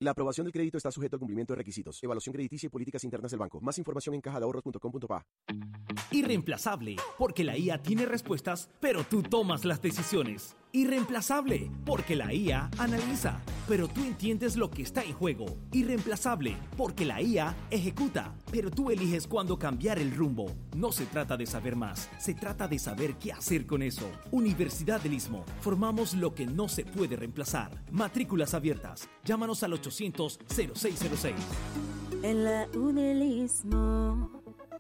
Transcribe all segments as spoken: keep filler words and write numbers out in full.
La aprobación del crédito está sujeto al cumplimiento de requisitos, evaluación crediticia y políticas internas del banco. Más información en caja de ahorros punto com punto pa. Irreemplazable, porque la I A tiene respuestas, pero tú tomas las decisiones. Irreemplazable, porque la I A analiza, pero tú entiendes lo que está en juego. Irreemplazable, porque la I A ejecuta, pero tú eliges cuándo cambiar el rumbo. No se trata de saber más, se trata de saber qué hacer con eso. Universidad del Istmo, formamos lo que no se puede reemplazar. Matrículas abiertas. Llámanos al ochocientos cero seis cero seis. En la U del Istmo.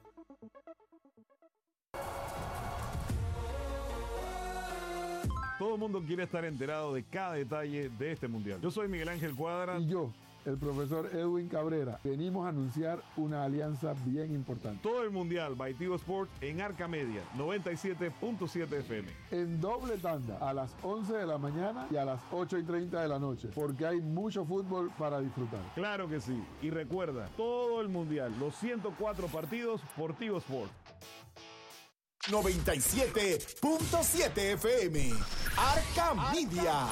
Todo el mundo quiere estar enterado de cada detalle de este mundial. Yo soy Miguel Ángel Cuadra. Y yo, el profesor Edwin Cabrera. Venimos a anunciar una alianza bien importante. Todo el mundial by Tigo Sports en Arca Media, noventa y siete punto siete F M. En doble tanda, a las once de la mañana y a las ocho y treinta de la noche, porque hay mucho fútbol para disfrutar. Claro que sí. Y recuerda, todo el mundial, los ciento cuatro partidos por Tigo Sports. noventa y siete punto siete F M. Arca Media.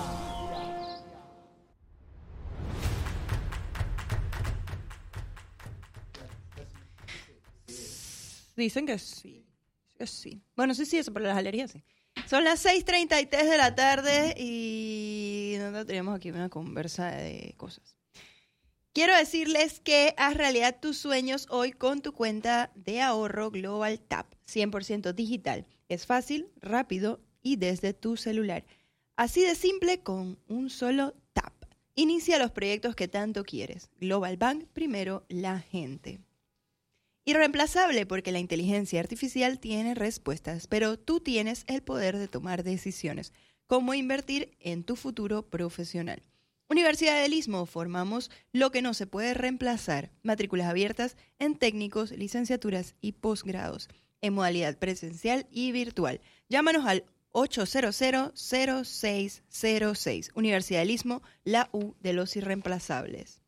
Dicen que sí. Que sí. Bueno, sí, sí, eso, pero las alergias sí. Son las seis treinta y tres de la tarde y nosotros tenemos aquí una conversa de cosas. Quiero decirles que haz realidad tus sueños hoy con tu cuenta de ahorro Global Tap, cien por ciento digital. Es fácil, rápido y desde tu celular. Así de simple con un solo tap. Inicia los proyectos que tanto quieres. Global Bank, primero la gente. Irreemplazable porque la inteligencia artificial tiene respuestas, pero tú tienes el poder de tomar decisiones, como invertir en tu futuro profesional. Universidad del Istmo, formamos lo que no se puede reemplazar. Matrículas abiertas en técnicos, licenciaturas y posgrados, en modalidad presencial y virtual. Llámanos al ochocientos cero seis cero seis. Universidad del Istmo, la U de los irreemplazables.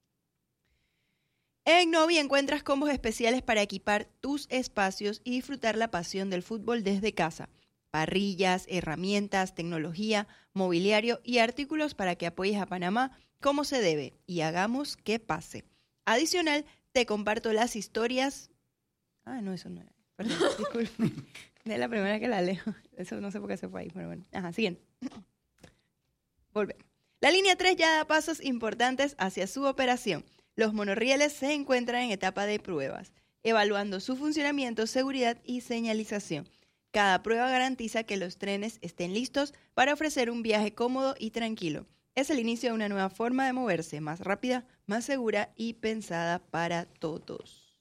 En Novi encuentras combos especiales para equipar tus espacios y disfrutar la pasión del fútbol desde casa. Parrillas, herramientas, tecnología, mobiliario y artículos para que apoyes a Panamá como se debe y hagamos que pase. Adicional, te comparto las historias... Ah, no, eso no era. Perdón, disculpe. Es la primera que la leo. Eso no sé por qué se fue ahí, pero bueno. Ajá, siguiente. Volvemos. La línea tres ya da pasos importantes hacia su operación. Los monorrieles se encuentran en etapa de pruebas, evaluando su funcionamiento, seguridad y señalización. Cada prueba garantiza que los trenes estén listos para ofrecer un viaje cómodo y tranquilo. Es el inicio de una nueva forma de moverse, más rápida, más segura y pensada para todos.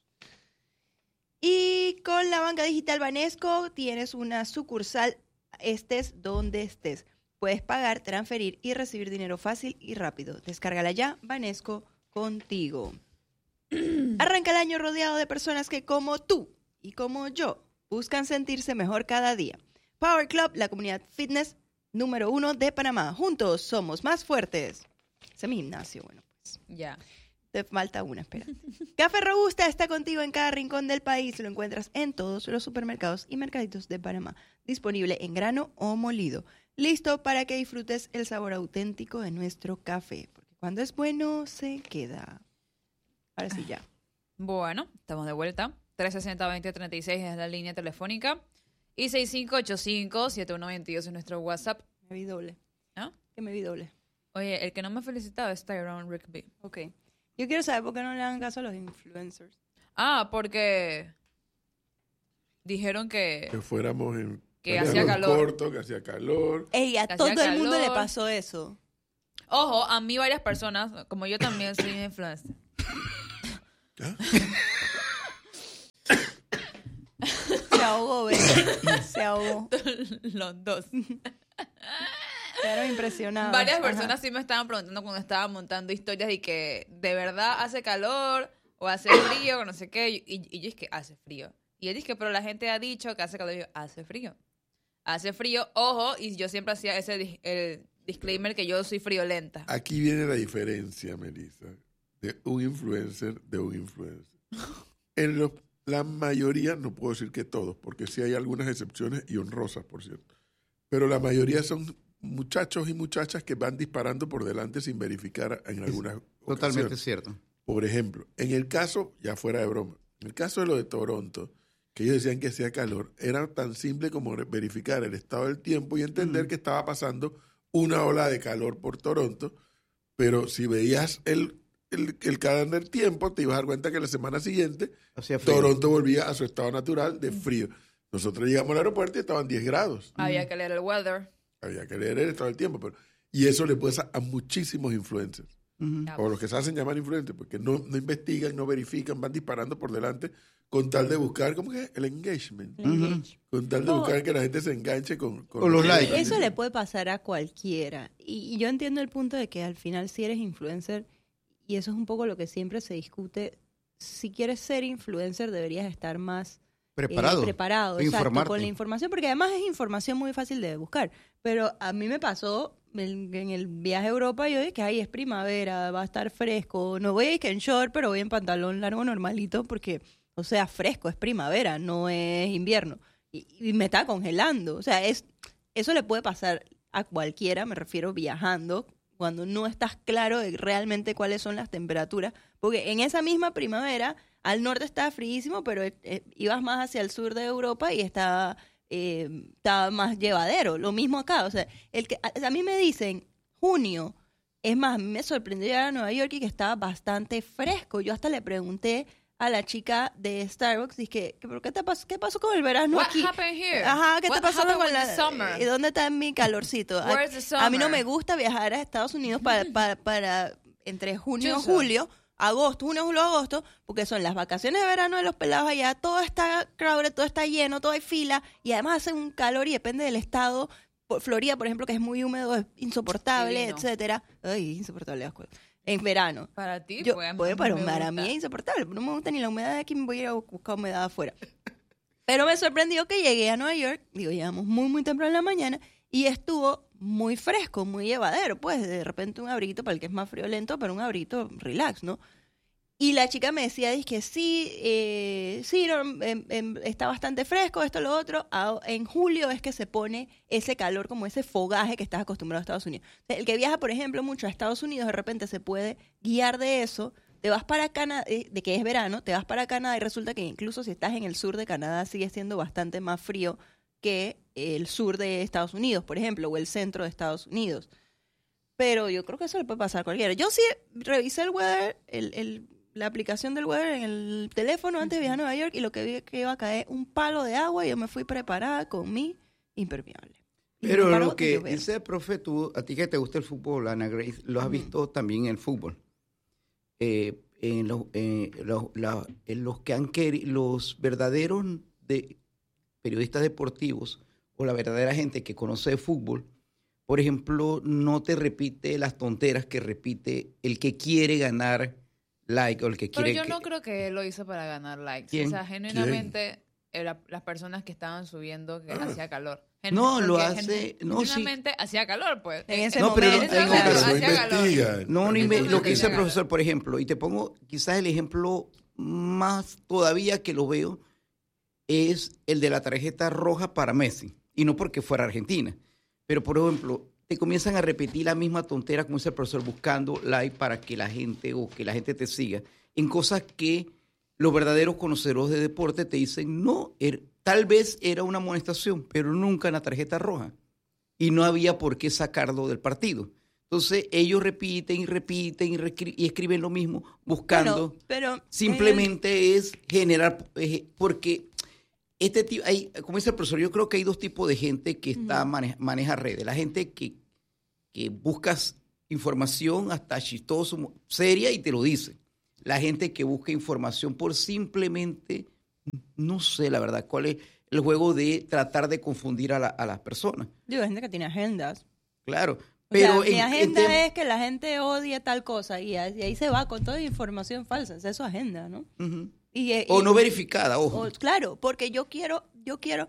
Y con la banca digital Banesco tienes una sucursal, estés donde estés. Puedes pagar, transferir y recibir dinero fácil y rápido. Descárgala ya, Banesco, contigo. Arranca el año rodeado de personas que, como tú y como yo, buscan sentirse mejor cada día. Power Club, la comunidad fitness número uno de Panamá. Juntos somos más fuertes. Ese es mi gimnasio, bueno, pues. Ya. Te falta una, espera. Café Robusta está contigo en cada rincón del país. Lo encuentras en todos los supermercados y mercaditos de Panamá. Disponible en grano o molido. Listo para que disfrutes el sabor auténtico de nuestro café. Porque cuando es bueno, se queda. Ahora sí, ya. Bueno, estamos de vuelta. tres sesenta, veinte treinta y seis es la línea telefónica. Y seis cinco ocho cinco, siete uno dos dos es nuestro WhatsApp. Me vi doble. ¿Ah? Que me vi doble. Oye, el que no me ha felicitado es Tyrone Rigby. Ok. Yo quiero saber por qué no le dan caso a los influencers. Ah, porque dijeron que... Que fuéramos en... Que hacía calor. corto, que hacía calor. Ey, a Que todo hacía el mundo calor. le pasó eso. Ojo, a mí varias personas, como yo también soy una influencer. ¿Ah? Se ahogó, ¿ves? Se ahogó. Los dos. Quedaron impresionados. Varias Ajá. personas sí me estaban preguntando cuando estaba montando historias y que de verdad hace calor o hace frío o no sé qué. Y, y yo es que hace frío. Y él dice que pero la gente ha dicho que hace calor. Y yo, hace frío. Hace frío, ojo, y yo siempre hacía ese dis- el disclaimer que yo soy friolenta. Aquí viene la diferencia, Melissa, de un influencer de un influencer. En los, la mayoría, no puedo decir que todos, porque sí hay algunas excepciones y honrosas, por cierto, pero la mayoría son muchachos y muchachas que van disparando por delante sin verificar en algunas Totalmente ocasiones. cierto. Por ejemplo, en el caso, ya fuera de broma, en el caso de lo de Toronto, que ellos decían que hacía calor, era tan simple como verificar el estado del tiempo y entender mm. que estaba pasando una ola de calor por Toronto, pero si veías el, el, el calendario del tiempo, te ibas a dar cuenta que la semana siguiente Toronto volvía a su estado natural de frío. Nosotros llegamos al aeropuerto y estaban diez grados. Había que leer el weather. Había que leer el estado del tiempo. Pero, y eso le pasa a muchísimos influencers. Uh-huh. O los que se hacen llamar influencers, porque no, no investigan, no verifican, van disparando por delante con tal de buscar, ¿cómo que es? El engagement. Uh-huh. Con tal de buscar oh. que la gente se enganche con, con, con los likes. Eso le puede pasar a cualquiera. Y, y yo entiendo el punto de que al final si eres influencer, y eso es un poco lo que siempre se discute, si quieres ser influencer deberías estar más preparado, eh, preparado exacto, con la información, porque además es información muy fácil de buscar. Pero a mí me pasó en, en el viaje a Europa, yo dije que ahí es primavera, va a estar fresco, no voy a ir en short, pero voy en pantalón largo normalito porque, o sea, fresco, es primavera, no es invierno. Y, y me está congelando, o sea, es eso le puede pasar a cualquiera, me refiero viajando, cuando no estás claro de realmente cuáles son las temperaturas, porque en esa misma primavera al norte estaba fríísimo, pero eh, ibas más hacia el sur de Europa y estaba, eh, estaba más llevadero. Lo mismo acá, o sea, el que a, a mí me dicen junio, es más, me sorprendió llegar a Nueva York y que estaba bastante fresco. Yo hasta le pregunté a la chica de Starbucks, dije, ¿pero qué te pasó? ¿Qué pasó con el verano What aquí? happened here? Ajá, ¿qué What te pasó happened con with la the summer? ¿Y dónde está mi calorcito? A, Where's the summer? a mí no me gusta viajar a Estados Unidos para, para, para entre junio y julio, agosto, junio, julio, agosto, porque son las vacaciones de verano de los pelados allá, todo está crowded, todo está lleno, todo hay fila, y además hace un calor y depende del estado. Florida, por ejemplo, que es muy húmedo, es insoportable, Divino. etcétera. Ay, insoportable, asco. En verano. Para ti, yo, pues, puede, para, para mí es insoportable. No me gusta ni la humedad de aquí, me voy a ir a buscar humedad afuera. Pero me sorprendió que llegué a Nueva York, digo, llegamos muy, muy temprano en la mañana, y estuvo muy fresco, muy llevadero. Pues de repente un abriguito para el que es más friolento, pero un abriguito relax, ¿no? Y la chica me decía, que sí, eh, sí, no, eh, eh, está bastante fresco, esto, lo otro. A, en julio es que se pone ese calor, como ese fogaje que estás acostumbrado a Estados Unidos. O sea, el que viaja, por ejemplo, mucho a Estados Unidos, de repente se puede guiar de eso. Te vas para Canadá, eh, de que es verano, te vas para Canadá y resulta que incluso si estás en el sur de Canadá sigue siendo bastante más frío que el sur de Estados Unidos, por ejemplo, o el centro de Estados Unidos. Pero yo creo que eso le puede pasar a cualquiera. Yo sí revisé el weather, el... el la aplicación del weather en el teléfono antes de viajar a Nueva York y lo que vi es que iba a caer un palo de agua y yo me fui preparada con mi impermeable. Y Pero lo que dice el profe, tú, a ti que te gusta el fútbol, Ana Grace, lo has uh-huh. visto también en el fútbol. Eh, en, los, eh, los, la, en los que han querido, los verdaderos de, periodistas deportivos o la verdadera gente que conoce de fútbol, por ejemplo, no te repite las tonteras que repite el que quiere ganar like o el que Pero quiere yo que... no creo que él lo hizo para ganar likes. ¿Quién? O sea, genuinamente era las personas que estaban subiendo que ah. hacía calor. Genu- no, lo porque hace... Genu- No, genuinamente sí. hacía calor, pues. En ese no, momento. Pero, no, pero no investiga. No, ni me, lo que dice el calor. profesor, por ejemplo, y te pongo quizás el ejemplo más todavía que lo veo, es el de la tarjeta roja para Messi. Y no porque fuera Argentina. Pero, por ejemplo... te comienzan a repetir la misma tontera como dice el profesor, buscando like para que la gente o que la gente te siga, en cosas que los verdaderos conocedores de deporte te dicen, no, er, tal vez era una amonestación, pero nunca una tarjeta roja. Y no había por qué sacarlo del partido. Entonces, ellos repiten y repiten y, rescri- y escriben lo mismo, buscando. Bueno, pero, simplemente eh, es generar, eh, porque... Este tipo, hay, como dice el profesor, yo creo que hay dos tipos de gente que está, maneja, maneja redes. La gente que, que buscas información hasta chistoso, seria y te lo dice. La gente que busca información por simplemente, no sé la verdad, cuál es el juego de tratar de confundir a, la, a las personas. Digo, hay gente que tiene agendas. Claro. Pero Pero sea, en, mi agenda en tem- es que la gente odie tal cosa y, y ahí se va con toda información falsa. Esa es su agenda, ¿no? Uh-huh. Y, y, o no verificada, ojo. O, claro, porque yo quiero, yo quiero,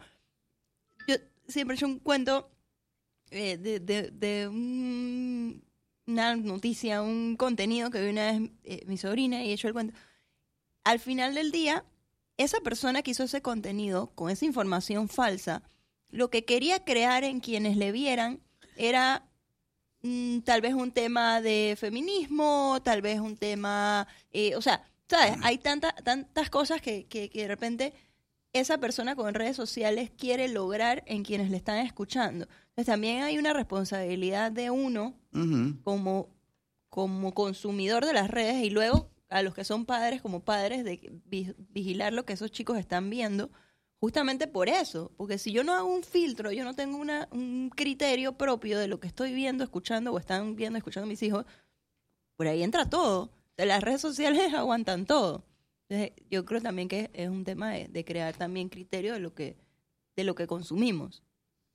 yo siempre he hecho un cuento eh, de, de, de un, una noticia, un contenido que vi una vez eh, mi sobrina y he hecho el cuento. Al final del día, esa persona que hizo ese contenido con esa información falsa, lo que quería crear en quienes le vieran era mm, tal vez un tema de feminismo, tal vez un tema, eh, o sea, ¿sabes? Hay tanta, tantas cosas que, que, que de repente esa persona con redes sociales quiere lograr en quienes le están escuchando. Entonces también hay una responsabilidad de uno Ujú. como, como consumidor de las redes y luego a los que son padres como padres de vi- vigilar lo que esos chicos están viendo, justamente por eso, porque si yo no hago un filtro, yo no tengo una, un criterio propio de lo que estoy viendo, escuchando o están viendo, escuchando mis hijos, por ahí entra todo. O sea, las redes sociales aguantan todo. Entonces, yo creo también que es un tema de, de crear también criterio de lo que de lo que consumimos.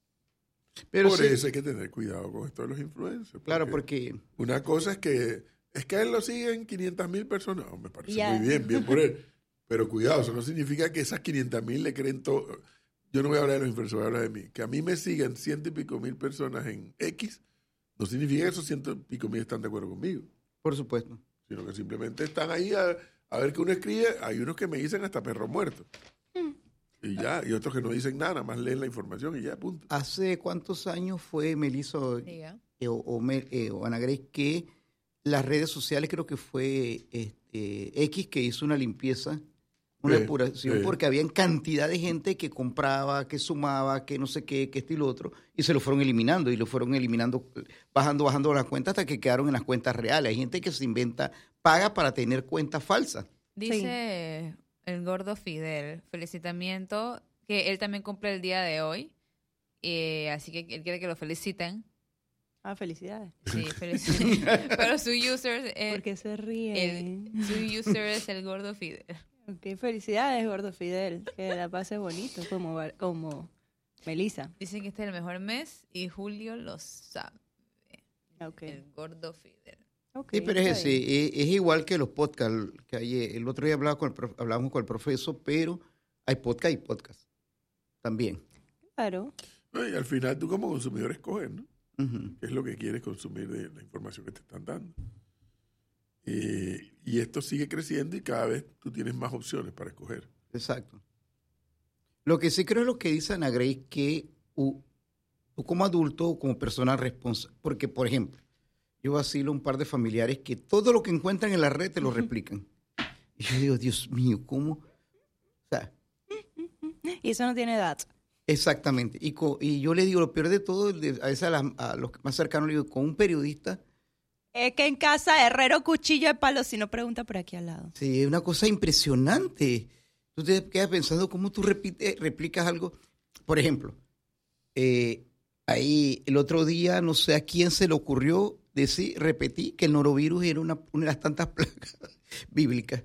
Pero Por sí, eso hay que tener cuidado con esto de los influencers. claro, porque Una cosa es que es que a él lo siguen quinientas mil personas. Oh, me parece Ya. muy bien, bien por él. Pero cuidado, eso no significa que esas quinientas mil le creen todo. Yo no voy a hablar de los influencers, voy a hablar de mí. Que a mí me siguen ciento y pico mil personas en X, no significa que esos ciento y pico mil están de acuerdo conmigo. por supuesto. Sino que simplemente están ahí a, a ver qué uno escribe. Hay unos que me dicen hasta perro muerto. Y ya, y otros que no dicen nada, nada más leen la información y ya, punto. ¿Hace cuántos años fue, Melissa o, Diga. eh, o, o Mel- eh, o Ana Grace, que las redes sociales, creo que fue este, X, que hizo una limpieza, una Sí, depuración, sí. porque habían cantidad de gente que compraba, que sumaba, que no sé qué, que esto y lo otro, y se lo fueron eliminando, y lo fueron eliminando, bajando, bajando las cuentas hasta que quedaron en las cuentas reales. Hay gente que se inventa, paga para tener cuentas falsas. Dice el gordo Fidel, felicitamiento, que él también cumple el día de hoy, eh, así que él quiere que lo feliciten. Ah, felicidades. Sí, feliciten. Pero su user, eh, ¿Por qué se ríen? el, su user es el gordo Fidel. Ok, felicidades, Gordo Fidel. Que la pases bonito, como, Bar- como Melissa. Dicen que este es el mejor mes y Julio lo sabe. Ok. El gordo Fidel. Ok, Sí, pero es está ese, bien. es, es igual que los podcasts, que hay, el otro día hablaba con el, prof- hablábamos con el profesor, pero hay podcast y podcast también. Claro. No, y al final tú como consumidor escoges, ¿no? Ujú. ¿Qué es lo que quieres consumir de la información que te están dando? Eh, y esto sigue creciendo y cada vez tú tienes más opciones para escoger. Exacto. Lo que sí creo es lo que dice Ana Grace, que u- tú como adulto o como persona responsable, porque por ejemplo, yo vacilo un par de familiares que todo lo que encuentran en la red te lo replican. Y yo digo, Dios mío, ¿cómo? O sea, Y eso no tiene edad. exactamente. Y, co- y yo le digo, lo peor de todo, de- a veces a, las- a los más cercanos le digo, con un periodista, Es que en casa, herrero, cuchillo de palo, si no pregunta por aquí al lado. sí, es una cosa impresionante. Tú te quedas pensando cómo tú repites, replicas algo. Por ejemplo, eh, ahí el otro día, no sé a quién se le ocurrió decir, repetí que el norovirus era una, una de las tantas plagas bíblicas.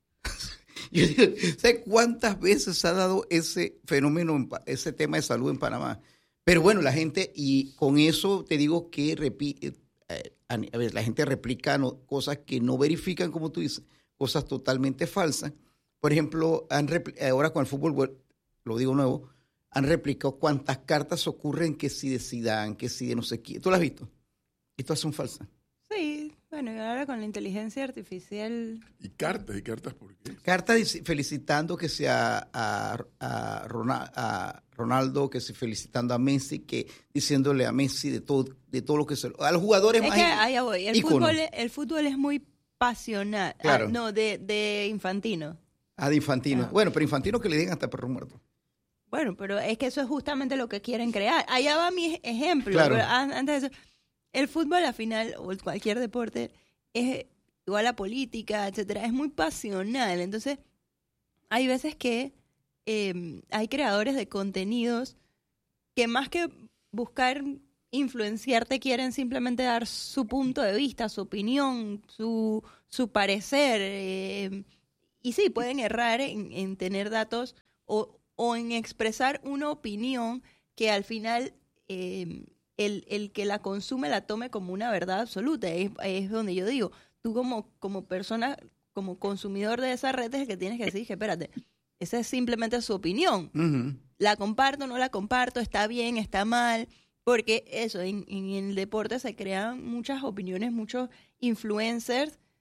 Yo digo, ¿sabes cuántas veces se ha dado ese fenómeno, en Pa- ese tema de salud en Panamá? Pero bueno, la gente, y con eso te digo que repi- eh, a a ver, la gente replica no- cosas que no verifican, como tú dices, cosas totalmente falsas. Por ejemplo, han repli- ahora con el fútbol, bueno, lo digo nuevo, han replicado cuántas cartas ocurren que si de Zidane, que si de no sé quién. ¿Tú lo has visto? Y todas son falsas. Sí, bueno, y ahora con la inteligencia artificial. Y cartas, y cartas, ¿por qué? Cartas dic- felicitando que sea a, a, Rona- a Ronaldo, que se felicitando a Messi, que diciéndole a Messi de todo, de todo lo que se... A los jugadores Es más que allá voy. El íconos. fútbol, el fútbol es muy pasional. Claro. Ah, no, de, de infantino. Ah, de Infantino. Ah. Bueno, pero Infantino que le digan hasta perro muerto. Bueno, pero es que eso es justamente lo que quieren crear. Allá va mi ej- ejemplo. Claro. Pero an- antes de eso, el fútbol al final, o cualquier deporte, es igual a política, etcétera, es muy pasional. Entonces, hay veces que eh, hay creadores de contenidos que más que buscar influenciarte quieren simplemente dar su punto de vista, su opinión, su, su parecer. eh, y sí, pueden errar en, en tener datos o, o en expresar una opinión que al final eh, el, el que la consume la tome como una verdad absoluta. Es, es donde yo digo, tú como, como persona, como consumidor de esa red, es el que tienes que decir que espérate, esa es simplemente su opinión. Ujú. La comparto, no la comparto, está bien, está mal, porque eso, en, en el deporte se crean muchas opiniones, muchos influencers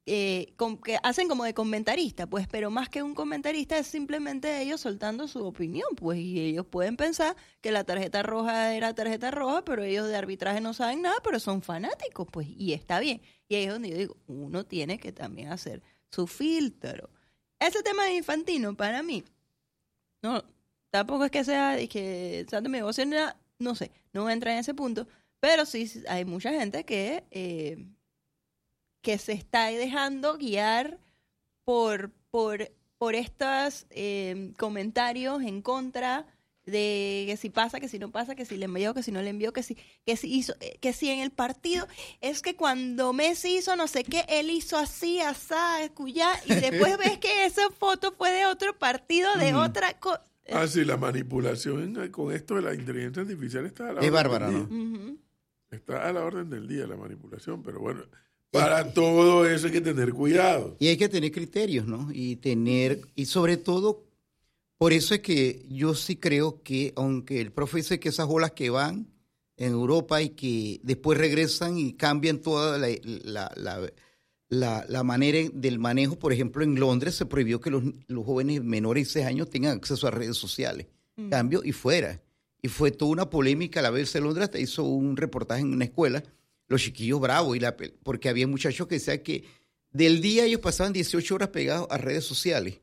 eh, com- que hacen como de comentarista, pues, pero más que un comentarista es simplemente ellos soltando su opinión, pues, y ellos pueden pensar que la tarjeta roja era tarjeta roja, pero ellos de arbitraje no saben nada, pero son fanáticos, pues, y está bien. Y ahí es donde yo digo, uno tiene que también hacer su filtro. Ese tema de Infantino, para mí, no, tampoco es que sea, es que santo mi negocio, nada, no sé, no entra en ese punto, pero sí hay mucha gente que... Eh, que se está dejando guiar por, por, por estos eh, comentarios en contra de que si pasa, que si no pasa, que si le envió, que si no le envió, que si, que si hizo, que si en el partido, es que cuando Messi hizo no sé qué, él hizo así, asá, escuyá, y después ves que esa foto fue de otro partido, de Mm. otra cosa. Ah, sí, la manipulación con esto de la inteligencia artificial está a la Es orden bárbara, del ¿no? día. Uh-huh. Está a la orden del día la manipulación, pero bueno, para todo eso hay que tener cuidado. Y hay que tener criterios, ¿no? Y tener, y sobre todo, por eso es que yo sí creo que, aunque el profe dice que esas olas que van en Europa y que después regresan y cambian toda la, la, la, la, la manera del manejo, por ejemplo, en Londres se prohibió que los, los jóvenes menores de seis años tengan acceso a redes sociales. Mm. Cambio y fuera. Y fue toda una polémica. La B B C de Londres hasta hizo un reportaje en una escuela, los chiquillos bravos, y la, porque había muchachos que decían que del día ellos pasaban dieciocho horas pegados a redes sociales.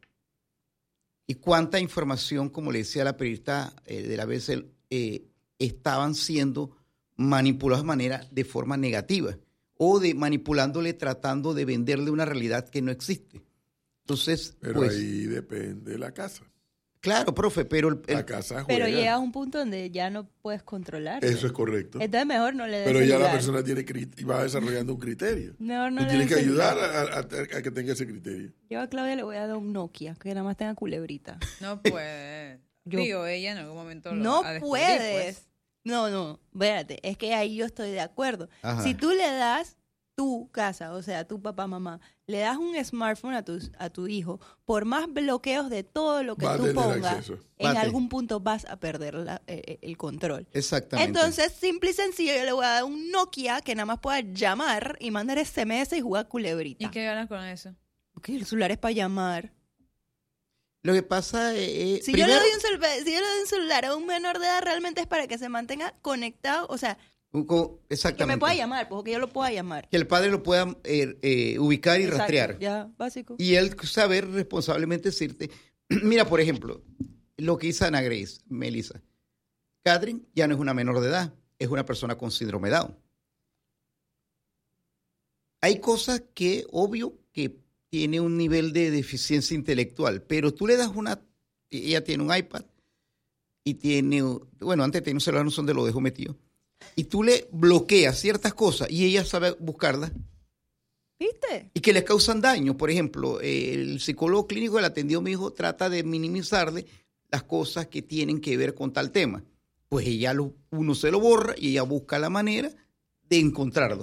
Y cuánta información, como le decía la periodista eh, de la B B C, eh, estaban siendo manipuladas de manera, de forma negativa, o de manipulándole, tratando de venderle una realidad que no existe. Entonces, Pero pues, ahí depende de la casa. claro, profe, pero el, el- La casa juega. Pero llega a un punto donde ya no puedes controlar. Eso es correcto. Entonces mejor no le des Pero ya la celular. persona tiene crit- y va desarrollando un criterio. Mejor no Tú le tienes que des celular. ayudar a, a- a que tenga ese criterio. Yo a Claudia le voy a dar un Nokia, que nada más tenga culebrita. No puede. Yo- Digo, ella en algún momento lo No va a descubrir, puedes. pues. No, no, espérate, es que ahí yo estoy de acuerdo. Ajá. Si tú le das tu casa, o sea, tu papá, mamá, le das un smartphone a tu, a tu hijo, por más bloqueos de todo lo que Va a tú tener pongas, acceso. en Va a algún punto vas a perder la- eh, el control. exactamente. Entonces, simple y sencillo, yo le voy a dar un Nokia que nada más pueda llamar y mandar S M S y jugar culebrita. ¿Y qué ganas con eso? Porque el celular es para llamar. Lo que pasa es... Si, yo le doy un celu- si yo le doy un celular a un menor de edad, realmente es para que se mantenga conectado, o sea, que exactamente. me pueda llamar, porque yo lo pueda llamar. Que el padre lo pueda eh, eh, ubicar y Exacto, rastrear. Ya, básico. Y él saber responsablemente decirte, mira, por ejemplo, lo que hizo Ana Grace, Melissa. Catherine ya no es una menor de edad, es una persona con síndrome Down. Hay cosas que, obvio, que tiene un nivel de deficiencia intelectual, pero tú le das una, ella tiene un iPad y tiene, bueno, antes tenía un celular, no sé dónde lo dejó metido, y tú le bloqueas ciertas cosas y ella sabe buscarlas. ¿Viste? Y que les causan daño. Por ejemplo, eh, el psicólogo clínico que le atendió a mi hijo trata de minimizarle las cosas que tienen que ver con tal tema. Pues ella lo, uno se lo borra y ella busca la manera de encontrarlo.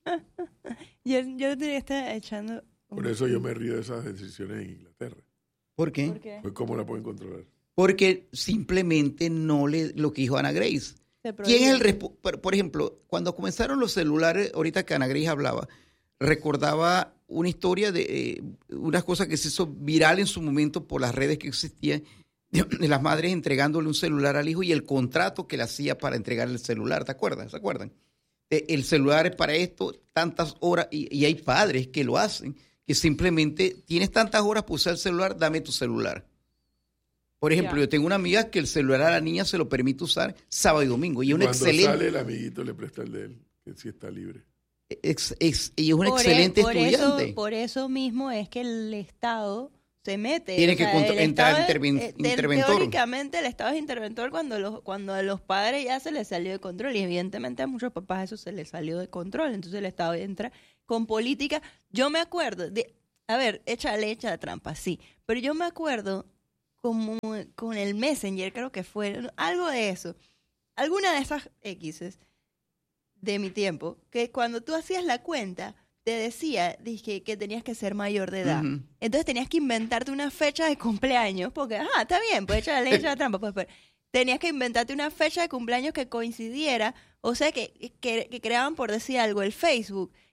Yo, yo te estaba echando... Por eso yo me río de esas decisiones en Inglaterra. ¿Por qué? ¿Por qué? Pues ¿cómo la pueden controlar? Porque simplemente no le, lo que dijo Ana Grace. Se ¿Quién es el prohíbe. respo- por, por ejemplo, cuando comenzaron los celulares, ahorita que Ana Grace hablaba, recordaba una historia de eh, unas cosas que se hizo viral en su momento por las redes que existían, de, de las madres entregándole un celular al hijo y el contrato que le hacía para entregarle el celular. ¿Te acuerdas? ¿Se acuerdan? Eh, el celular es para esto, tantas horas, y, y hay padres que lo hacen, que simplemente tienes tantas horas para usar el celular, dame tu celular. Por ejemplo, Ya. yo tengo una amiga que el celular a la niña se lo permite usar sábado y domingo. Y es una Cuando excelente, sale el amiguito le presta el de él, que sí está libre. ex- ex- y es una Por e- excelente por estudiante. Eso, por eso mismo es que el Estado se mete. Tiene o que sea, contro- el entrar Estado es- interven- eh, te- interventor. Teóricamente el Estado es interventor cuando, los, cuando a los padres ya se les salió de control. Y evidentemente a muchos papás eso se les salió de control. Entonces el Estado entra con política. Yo me acuerdo de... A ver, échale, echa trampa, sí. Pero yo me acuerdo como con el Messenger, creo que fue algo de eso. Alguna de esas X's de mi tiempo, que cuando tú hacías la cuenta, te decía, dije, que tenías que ser mayor de edad. Ujú. Entonces tenías que inventarte una fecha de cumpleaños, porque, ajá, está bien, pues echa la ley, echa la trampa, pues, pero tenías que inventarte una fecha de cumpleaños que coincidiera, o sea, que, que, que creaban, por decir algo, el Facebook,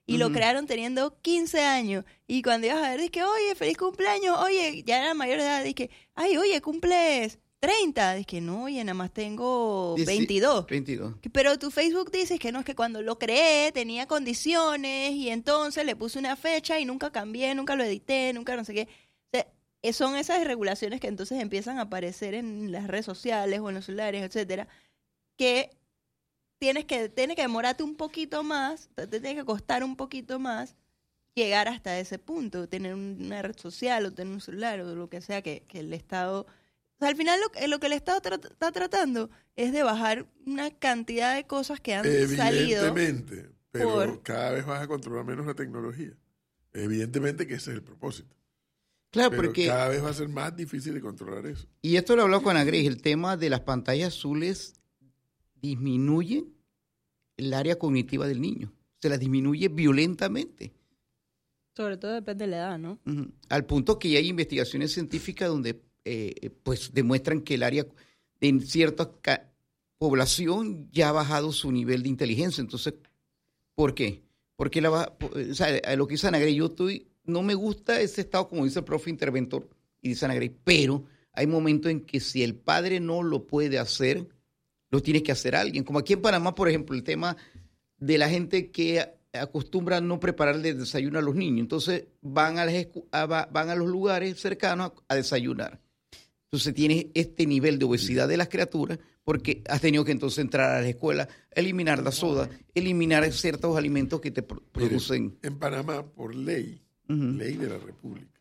Y uh-huh. lo crearon teniendo quince años. Y cuando ibas a ver, dije, oye, feliz cumpleaños. Oye, ya era mayor de edad. Dije, ay, oye, cumples treinta. Dije, no, oye, nada más tengo veintidós. veintidós. Pero tu Facebook dice que no, es que cuando lo creé tenía condiciones y entonces le puse una fecha y nunca cambié, nunca lo edité, nunca no sé qué. O sea, son esas regulaciones que entonces empiezan a aparecer en las redes sociales o en los celulares, etcétera, que tienes que, tienes que demorarte un poquito más, te, te tiene que costar un poquito más llegar hasta ese punto, tener una red social o tener un celular o lo que sea que, que el Estado... O sea, al final lo, lo que el Estado tra- está tratando es de bajar una cantidad de cosas que han salido. Evidentemente, pero por... cada vez vas a controlar menos la tecnología. Evidentemente que ese es el propósito. Claro, pero porque... cada vez va a ser más difícil de controlar eso. Y esto lo he hablado con Agres, el tema de las pantallas azules disminuye el área cognitiva del niño. Se las disminuye violentamente. Sobre todo depende de la edad, ¿no? Uh-huh. Al punto que ya hay investigaciones científicas donde eh, pues demuestran que el área en cierta ca- población ya ha bajado su nivel de inteligencia. Entonces, ¿por qué? Porque la baja, o sea, lo que dice Ana Grey, yo estoy, no me gusta ese estado, como dice el profe interventor, y dice Ana Grey, pero hay momentos en que si el padre no lo puede hacer, lo tiene que hacer alguien. Como aquí en Panamá, por ejemplo, el tema de la gente que acostumbra a no prepararle desayuno a los niños. Entonces van a, las escu- a, van a los lugares cercanos a, a desayunar. Entonces tienes este nivel de obesidad de las criaturas porque has tenido que entonces entrar a la escuela, eliminar la soda, eliminar ciertos alimentos que te pro- producen. Miren, en Panamá, por ley, Uh-huh. ley de la República,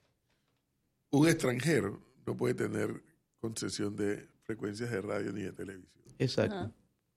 un extranjero no puede tener concesión de frecuencias de radio ni de televisión. Exacto. Ajá.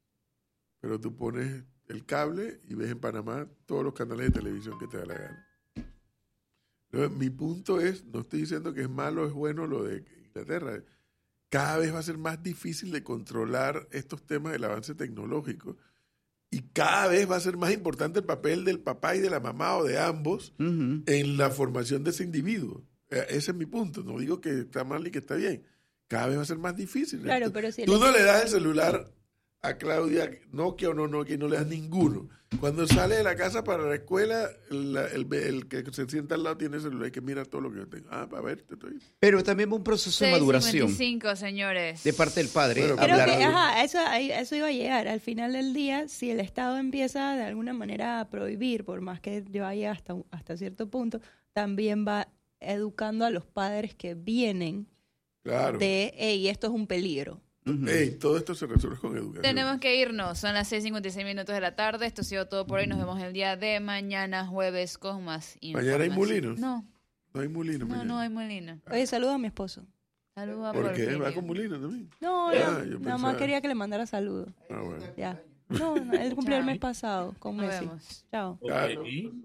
Pero tú pones el cable y ves en Panamá todos los canales de televisión que te da la gana. Entonces, mi punto es, no estoy diciendo que es malo o es bueno lo de Inglaterra. Cada vez va a ser más difícil de controlar estos temas del avance tecnológico y cada vez va a ser más importante el papel del papá y de la mamá o de ambos Uh-huh. en la formación de ese individuo. Eh, Ese es mi punto. No digo que está mal ni que está bien. Cada vez va a ser más difícil. Claro, Tú- pero si Tú el- no le das el celular a Claudia, Nokia o no Nokia, y no le das ninguno. Cuando sale de la casa para la escuela, la- el, el que se sienta al lado tiene el celular y que mira todo lo que yo tengo. Ah, a ver, te estoy... Pero también va un proceso de seis maduración cincuenta y cinco, señores. de parte del padre. Bueno, Creo hablar que, de- ajá, eso, ahí- eso iba a llegar. Al final del día, si el Estado empieza de alguna manera a prohibir, por más que vaya hasta, un- hasta cierto punto, también va educando a los padres que vienen Claro. de, hey, esto es un peligro. Ujú. Ey, todo esto se resuelve con educación. Tenemos que irnos, son las seis cincuenta y seis minutos de la tarde. Esto ha sido todo por hoy. Nos vemos el día de mañana, jueves, con más ¿Mañana hay información. molinos? No, No hay mulino no, mañana. no hay molino. Oye, saludo a mi esposo. Saludos a ¿Por qué? Porfirio. ¿Va con mulino también? No, Ah, no, yo nada pensaba- más quería que le mandara saludos. Ah, bueno. Ya. No, no, él cumplió el Chao. mes pasado con Nos Messi. vemos. Chao. Claro.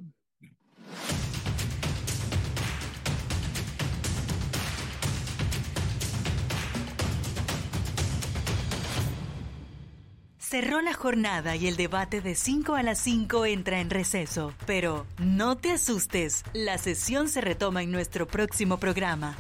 Cerró la jornada y el debate de cinco a las cinco entra en receso. Pero no te asustes, la sesión se retoma en nuestro próximo programa.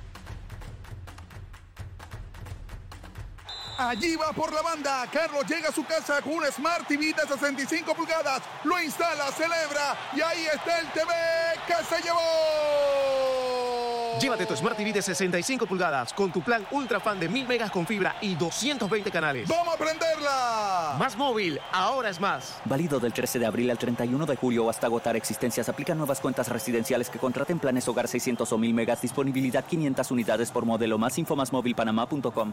Allí va por la banda. Carlos llega a su casa con un Smart T V de sesenta y cinco pulgadas. Lo instala, celebra y ahí está el T V que se llevó. Llévate tu Smart T V de sesenta y cinco pulgadas con tu plan Ultra Fan de mil megas con fibra y doscientos veinte canales. ¡Vamos a prenderla! Más móvil, ahora es más. Válido del trece de abril al treinta y uno de julio o hasta agotar existencias. Aplican nuevas cuentas residenciales que contraten planes hogar seiscientos o mil megas. Disponibilidad quinientas unidades por modelo. Más info más móvil panamá punto com.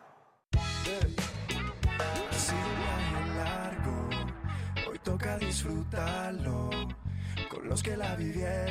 Ha sido un viaje largo, hoy toca disfrutarlo con los que la vivieron.